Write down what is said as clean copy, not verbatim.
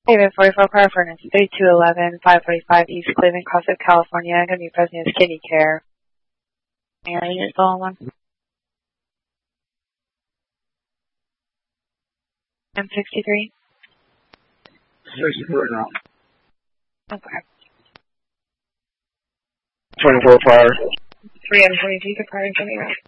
David 44 Power Furnace 3211 545 East Cleveland, Costa, California. I'm going to be present as kidney care. Mary, you're still on one. M63. 64 now. Okay. 24 Power. 3M22 departing 20 round.